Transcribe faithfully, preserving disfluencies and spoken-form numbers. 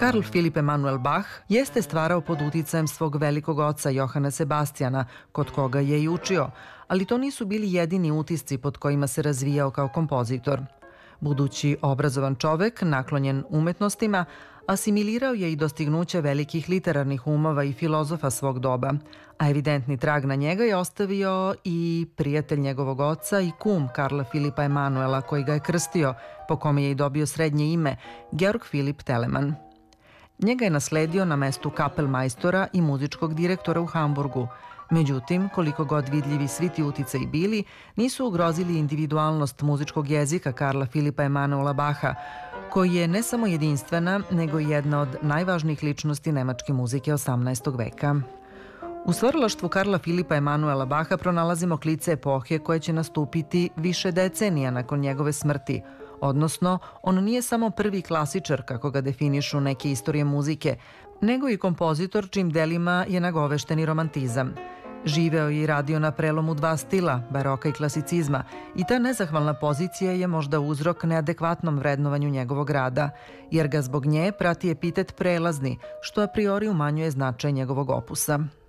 Karl Philipp Emanuel Bach jeste stvarao pod uticajem svog velikog oca Johana Sebastijana, kod koga je i učio, ali to nisu bili jedini utisci pod kojima se razvijao kao kompozitor. Budući obrazovan čovek, naklonjen umetnostima, asimilirao je i dostignuće velikih literarnih umova i filozofa svog doba, a evidentni trag na njega je ostavio i prijatelj njegovog oca i kum Karla Filipa Emanuela, koji ga je krstio, po kome je i dobio srednje ime, Georg Philipp Telemann. Njega je nasledio na mestu kapelmajstora i muzičkog direktora u Hamburgu. Međutim, koliko god vidljivi svi ti uticaji bili, nisu ugrozili individualnost muzičkog jezika Karla Filipa Emanuela Baha, koji je ne samo jedinstvena, nego i jedna od najvažnijih ličnosti nemačke muzike osamnaestog veka. U stvaralaštvu Karla Filipa Emanuela Baha pronalazimo klice epohe koje će nastupiti više decenija nakon njegove smrti, odnosno on nije samo prvi klasičar, kako ga definišu neke istorije muzike, nego i kompozitor čim delima je nagovešteni romantizam. Živeo je i radio na prelomu dva stila, baroka i klasicizma, i ta nezahvalna pozicija je možda uzrok neadekvatnom vrednovanju njegovog rada, jer ga zbog nje prati epitet prelazni, što a priori umanjuje značaj njegovog opusa.